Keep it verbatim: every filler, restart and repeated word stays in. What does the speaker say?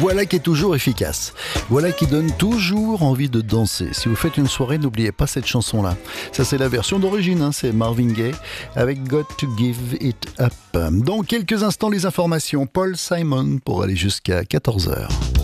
Voilà qui est toujours efficace. Voilà qui donne toujours envie de danser. Si vous faites une soirée, n'oubliez pas cette chanson-là. Ça, c'est la version d'origine, hein, c'est Marvin Gaye avec Got to Give It Up. Dans quelques instants, les informations. Paul Simon pour aller jusqu'à quatorze heures.